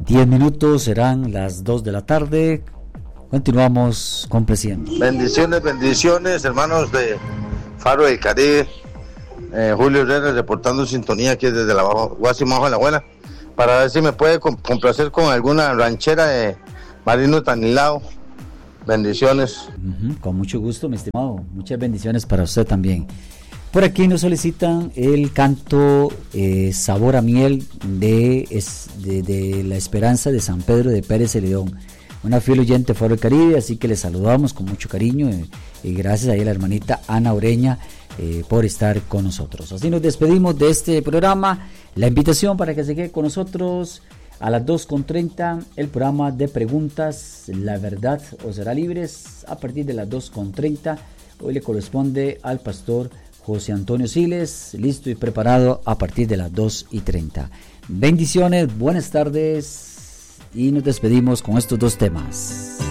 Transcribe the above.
10 minutos, serán las 2 de la tarde. Continuamos complaciendo. Bendiciones, hermanos de Faro del Caribe. Julio Herrera reportando sintonía aquí desde la Guasimajo de la Abuela, para ver si me puede complacer con alguna ranchera de Marino Tanilao. Bendiciones. Con mucho gusto, mi estimado. Muchas bendiciones para usted también. Por aquí nos solicitan el canto Sabor a Miel de La Esperanza de San Pedro de Pérez Celedón. Una fiel oyente Faro del Caribe, así que les saludamos con mucho cariño y gracias a la hermanita Ana Ureña por estar con nosotros. Así nos despedimos de este programa. La invitación para que se quede con nosotros a las 2:30, el programa de preguntas, La Verdad os hará libres, a partir de las 2:30. Hoy le corresponde al pastor José Antonio Siles, listo y preparado a partir de las 2:30. Bendiciones, buenas tardes y nos despedimos con estos dos temas.